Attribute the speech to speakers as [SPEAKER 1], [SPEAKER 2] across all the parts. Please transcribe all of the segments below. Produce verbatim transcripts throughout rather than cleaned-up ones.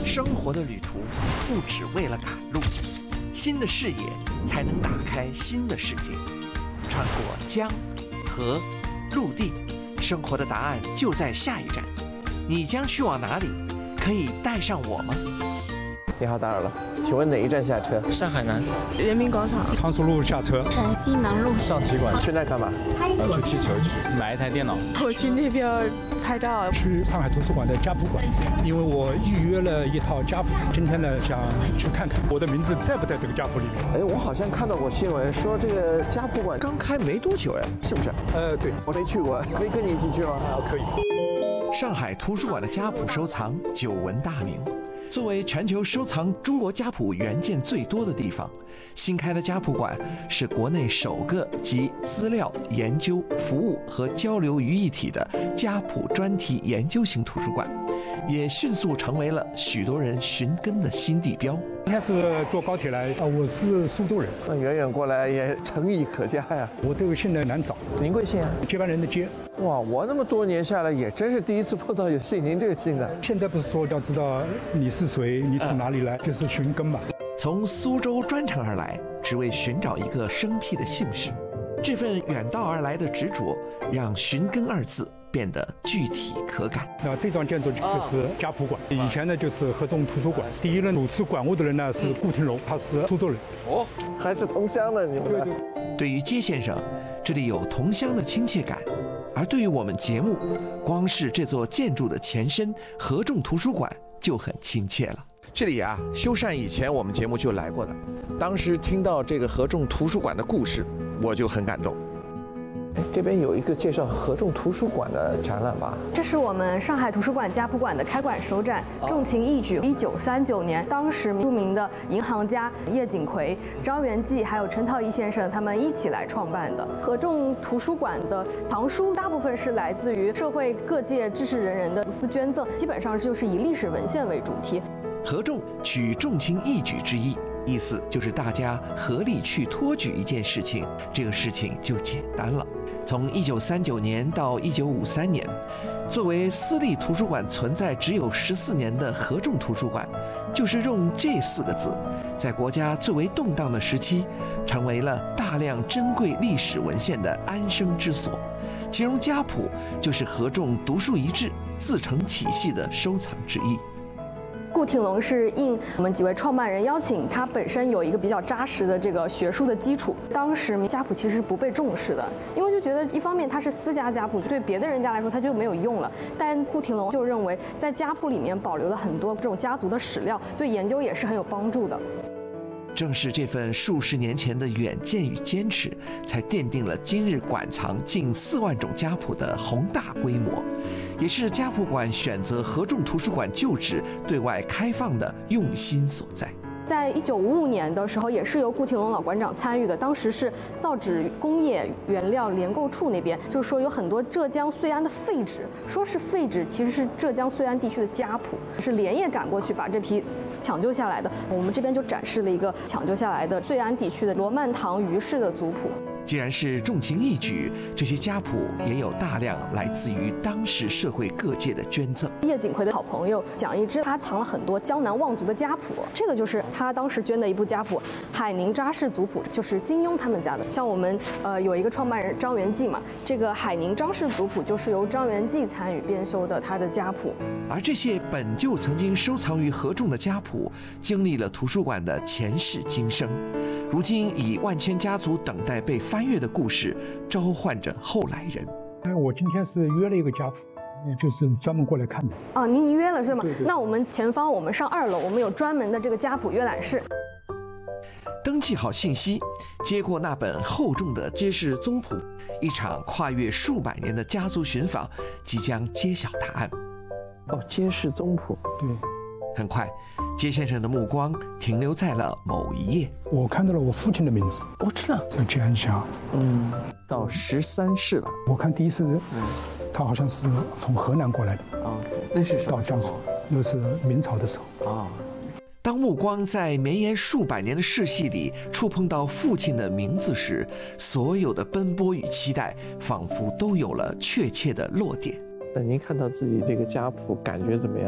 [SPEAKER 1] 生活的旅途不只为了赶路，新的视野才能打开新的世界。穿过江、河、陆地，生活的答案就在下一站。你将去往哪里？可以带上我吗？你好，打扰了，请问哪一站下车？
[SPEAKER 2] 上海南、
[SPEAKER 3] 人民广场、
[SPEAKER 4] 常熟路下车。
[SPEAKER 3] 陕西南路
[SPEAKER 2] 上体馆。
[SPEAKER 1] 去那干嘛？
[SPEAKER 2] 呃，去踢球去，买一台电脑。
[SPEAKER 3] 我去那边拍照。
[SPEAKER 4] 去上海图书馆的家谱馆，因为我预约了一套家谱，今天呢想去看看我的名字在不在这个家谱里面。
[SPEAKER 1] 哎，我好像看到过新闻，说这个家谱馆刚开没多久，哎，是不是？
[SPEAKER 4] 呃，对，
[SPEAKER 1] 我没去过，可以跟你一起去吗？
[SPEAKER 4] 啊，可以。
[SPEAKER 1] 上海图书馆的家谱收藏久闻大名。作为全球收藏中国家谱原件最多的地方，新开的家谱馆是国内首个集资料、研究、服务和交流于一体的家谱专题研究型图书馆，也迅速成为了许多人寻根的新地标。
[SPEAKER 4] 应该是坐高铁来啊，我是苏州人，
[SPEAKER 1] 那远远过来也诚意可嘉呀。
[SPEAKER 4] 我这个姓呢难找，
[SPEAKER 1] 您贵姓啊？
[SPEAKER 4] 接班人的接。
[SPEAKER 1] 哇，我那么多年下来，也真是第一次碰到有姓您这个姓的。
[SPEAKER 4] 现在不是说要知道你是谁，你从哪里来，就是寻根嘛。
[SPEAKER 1] 从苏州专程而来，只为寻找一个生僻的姓氏。这份远道而来的执着，让寻根二字变得具体可感。
[SPEAKER 4] 那这幢建筑就是家谱馆，以前呢就是合众图书馆。第一任主持馆务的人呢是顾廷荣，他是苏州人。
[SPEAKER 1] 哦，还是同乡的你们。对对。对于接先生，这里有同乡的亲切感；而对于我们节目，光是这座建筑的前身合众图书馆就很亲切了。这里啊，修缮以前我们节目就来过的，当时听到这个合众图书馆的故事，我就很感动。哎，这边有一个介绍合众图书馆的展览吧？
[SPEAKER 5] 这是我们上海图书馆家谱馆的开馆首展，重情义举。一九三九年，当时著名的银行家叶锦葵、张元济还有陈陶一先生他们一起来创办的。合众图书馆的藏书大部分是来自于社会各界知识人人的无私捐赠，基本上就是以历史文献为主题。
[SPEAKER 1] 合众取重情义举之意，意思就是大家合力去托举一件事情，这个事情就简单了。从一九三九年到一九五三年，作为私立图书馆存在只有十四年的合众图书馆，就是用这四个字，在国家最为动荡的时期，成为了大量珍贵历史文献的安身之所。其中家谱就是合众独树一帜、自成体系的收藏之一。
[SPEAKER 5] 顾廷荣是应我们几位创办人邀请，他本身有一个比较扎实的这个学术的基础。当时家谱其实不被重视的，因为就觉得一方面它是私家家谱，对别的人家来说它就没有用了。但顾廷荣就认为，在家谱里面保留了很多这种家族的史料，对研究也是很有帮助的。
[SPEAKER 1] 正是这份数十年前的远见与坚持，才奠定了今日馆藏近四万种家谱的宏大规模，也是家谱馆选择合众图书馆旧址对外开放的用心所在。
[SPEAKER 5] 在一九五五年的时候，也是由顾廷荣老馆长参与的。当时是造纸工业原料联购处那边，就是说有很多浙江绥安的废纸，说是废纸，其实是浙江绥安地区的家谱，是连夜赶过去把这批抢救下来的。我们这边就展示了一个抢救下来的绥安地区的罗曼堂余氏的族谱。
[SPEAKER 1] 既然是重情义举，这些家谱也有大量来自于当时社会各界的捐赠。
[SPEAKER 5] 叶锦葵的好朋友蒋一之，他藏了很多江南望族的家谱，这个就是他当时捐的一部家谱，海宁扎氏族谱，就是金庸他们家的。像我们呃有一个创办人张元济嘛，这个海宁张氏族谱就是由张元济参与编修的他的家谱。
[SPEAKER 1] 而这些本就曾经收藏于合众的家谱，经历了图书馆的前世今生，如今以万千家族等待被翻阅的故事，召唤着后来人。
[SPEAKER 4] 我今天是约了一个家谱，就是专门过来看的。
[SPEAKER 5] 哦，您约了是吗？
[SPEAKER 4] 对对。
[SPEAKER 5] 那我们前方，我们上二楼，我们有专门的这个家谱阅览室。
[SPEAKER 1] 登记好信息，接过那本厚重的揭示宗谱，一场跨越数百年的家族寻访即将揭晓答案。哦，揭示宗谱。
[SPEAKER 4] 对。
[SPEAKER 1] 很快，接先生的目光停留在了某一页。
[SPEAKER 4] 我看到了我父亲的名字。
[SPEAKER 1] 我知道，
[SPEAKER 4] 叫居安祥。
[SPEAKER 1] 嗯，到十三世了。
[SPEAKER 4] 我看第一次，嗯、他好像是从河南过来的。
[SPEAKER 1] 啊、哦，那是
[SPEAKER 4] 到江苏，那是明朝的时候。
[SPEAKER 1] 啊、哦。当目光在绵延数百年的世系里触碰到父亲的名字时，所有的奔波与期待，仿佛都有了确切的落点。那您看到自己这个家谱，感觉怎么样？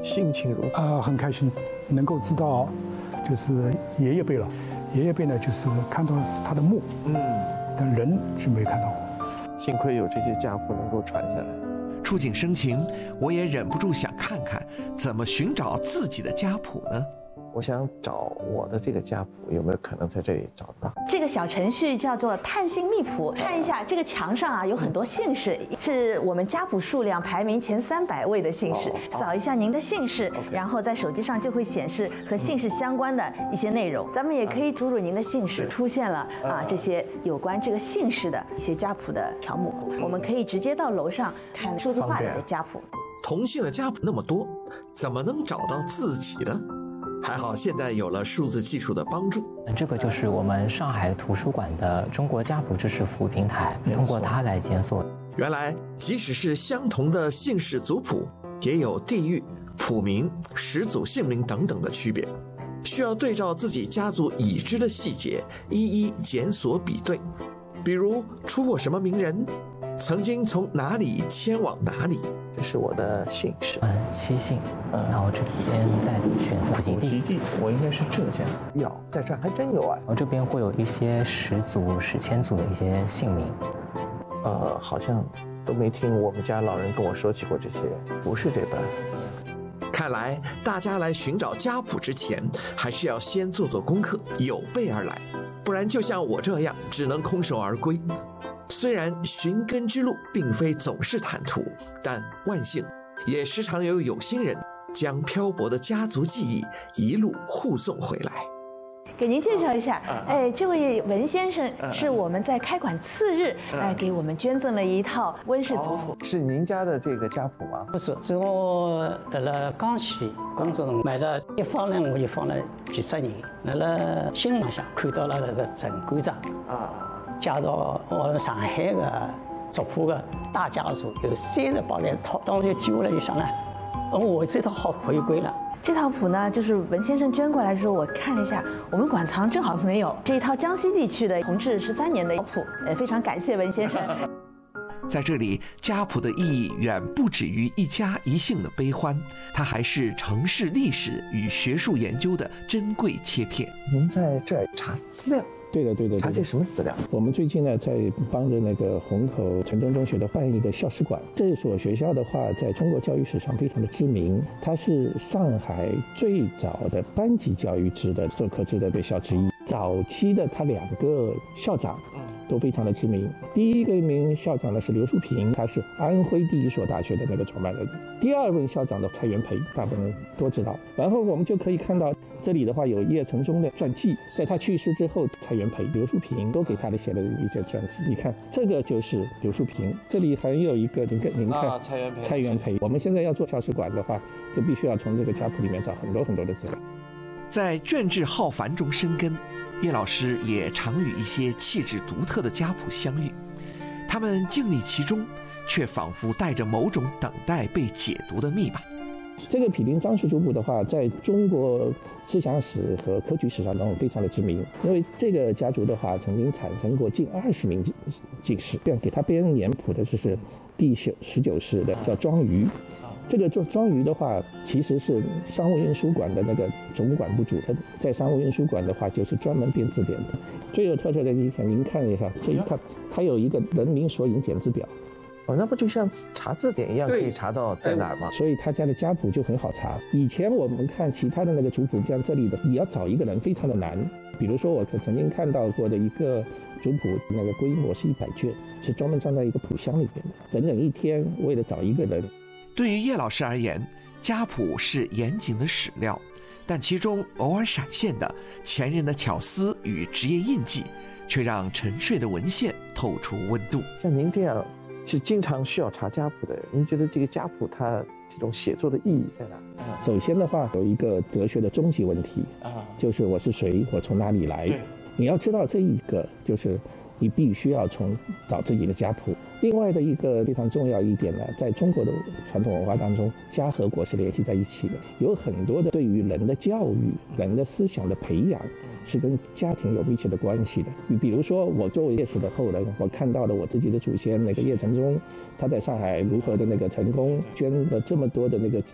[SPEAKER 1] 心情如何？
[SPEAKER 4] 啊、呃，很开心，能够知道，就是爷爷辈了。爷爷辈呢，就是看到他的墓，嗯，但人是没看到过。
[SPEAKER 1] 幸亏有这些家谱能够传下来。触景生情，我也忍不住想看看怎么寻找自己的家谱呢？我想找我的这个家谱，有没有可能在这里找到？
[SPEAKER 6] 这个小程序叫做探姓秘谱，看一下这个墙上啊有很多姓氏，是我们家谱数量排名前三百位的姓氏。扫一下您的姓氏，然后在手机上就会显示和姓氏相关的一些内容。咱们也可以输入您的姓氏，出现了啊这些有关这个姓氏的一些家谱的条目。我们可以直接到楼上看数字化的家谱。
[SPEAKER 1] 同姓的家谱那么多，怎么能找到自己的？还好现在有了数字技术的帮助，
[SPEAKER 7] 这个就是我们上海图书馆的中国家谱知识服务平台，通过它来检索。
[SPEAKER 1] 原来即使是相同的姓氏族谱，也有地域、谱名、始祖姓名等等的区别，需要对照自己家族已知的细节，一一检索比对。比如出过什么名人，曾经从哪里迁往哪里。这是我的姓氏，
[SPEAKER 7] 嗯，七姓，嗯，然后这边再选择祖籍地，
[SPEAKER 1] 我应该是浙江。有，在这儿还真有啊。
[SPEAKER 7] 然后这边会有一些始祖、史前祖的一些姓名，
[SPEAKER 1] 呃，好像都没听我们家老人跟我说起过这些，不是这本。看来大家来寻找家谱之前，还是要先做做功课，有备而来，不然就像我这样，只能空手而归。虽然寻根之路并非总是坦途，但万幸也时常有有心人将漂泊的家族记忆一路护送回来。
[SPEAKER 6] 给您介绍一下，哎，这位文先生是我们在开馆次日，哎，给我们捐赠了一套温氏族谱。
[SPEAKER 1] 是您家的这个家谱吗？
[SPEAKER 8] 不是，是我在了江西工作中买的，一放呢我就放了几十年。在了新闻上看到了那个陈馆长啊。介绍我们上海的族谱的大家族有三十八万套，当时就记下来就想了，哦，我这套好回归了。
[SPEAKER 6] 这套谱呢，就是文先生捐过来的时候，我看了一下，我们馆藏正好没有。这一套江西地区的同治十三年的谱，呃，非常感谢文先生。
[SPEAKER 1] 在这里，家谱的意义远不止于一家一姓的悲欢，它还是城市历史与学术研究的珍贵切片。您在这儿查资料？
[SPEAKER 9] 对的，对的。
[SPEAKER 1] 查些什么资料？
[SPEAKER 9] 我们最近呢，在帮着那个虹口城中中学的办一个校史馆。这所学校的话，在中国教育史上非常的知名，它是上海最早的班级教育制的授课制的学校之一。早期的他两个校长都非常的知名。第一个名校长呢是刘树平，他是安徽第一所大学的那个创办人。第二位校长的蔡元培，大部分人都知道。然后我们就可以看到这里的话有叶承宗的传记，在他去世之后，蔡元培、刘树平都给他的写了一些传记。你看这个就是刘树平，这里还有一个，您看，您看、啊、蔡元培。蔡元培，我们现在要做校史馆的话，就必须要从这个家谱里面找很多很多的资料。
[SPEAKER 1] 在卷帙浩繁中生根，叶老师也常与一些气质独特的家谱相遇，他们静立其中，却仿佛带着某种等待被解读的密码。
[SPEAKER 9] 这个毗邻樟树族谱的话，在中国思想史和科举史上都非常的知名，因为这个家族的话，曾经产生过近二十名进士。给他编年谱的就是第十九世的叫庄瑜。这个做庄瑜的话，其实是商务印书馆的那个总管部主任，在商务印书馆的话，就是专门编字典的。最有特色的一点，您看一下，这它它有一个人民索引检字表。
[SPEAKER 1] 哦，那不就像查字典一样，可以查到在哪儿吗？
[SPEAKER 9] 所以他家的家谱就很好查。以前我们看其他的那个族谱，像这里的，你要找一个人非常的难。比如说，我曾经看到过的一个族谱，那个规模是一百卷，是专门装在一个谱箱里面的，整整一天为了找一个人。
[SPEAKER 1] 对于叶老师而言，家谱是严谨的史料，但其中偶尔闪现的前人的巧思与职业印记，却让沉睡的文献透出温度。像您这样是经常需要查家谱的人，您觉得这个家谱它这种写作的意义在哪？
[SPEAKER 9] 首先的话，有一个哲学的终极问题啊，就是我是谁，我从哪里来？你要知道这一个，就是你必须要从找自己的家谱。另外的一个非常重要一点呢，在中国的传统文化当中，家和国是联系在一起的，有很多的对于人的教育、人的思想的培养，是跟家庭有密切的关系的。你比如说，我作为叶氏的后人，我看到了我自己的祖先那个叶承宗，他在上海如何的那个成功，捐了这么多的那个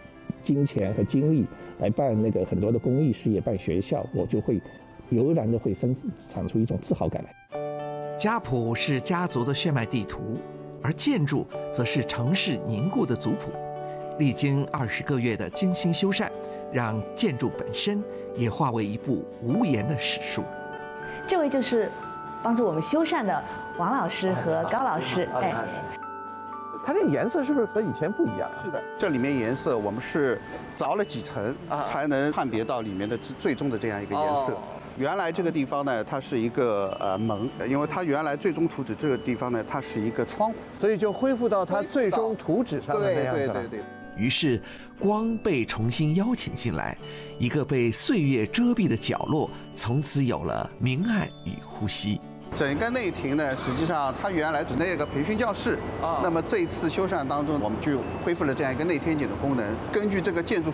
[SPEAKER 9] 金钱和精力来办那个很多的公益事业、办学校，我就会油然的会生产出一种自豪感来。
[SPEAKER 1] 家谱是家族的血脉地图，而建筑则是城市凝固的族谱。历经二十个月的精心修缮，让建筑本身也化为一部无言的史书。
[SPEAKER 6] 这位就是帮助我们修缮的王老师和高老师。哎，
[SPEAKER 10] 它这个颜色是不是和以前不一样？
[SPEAKER 11] 是的，这里面颜色我们是凿了几层，才能判别到里面的最终的这样一个颜色。哦，原来这个地方呢，它是一个呃门，因为它原来最终图纸这个地方呢，它是一个窗户，
[SPEAKER 10] 所以就恢复到它最终图纸上的那样子了。
[SPEAKER 11] 对对对对。
[SPEAKER 1] 于是，光被重新邀请进来，一个被岁月遮蔽的角落，从此有了明暗与呼吸。
[SPEAKER 11] 整个内庭呢，实际上它原来只那个培训教室，啊，那么这一次修缮当中，我们就恢复了这样一个内天井的功能。根据这个建筑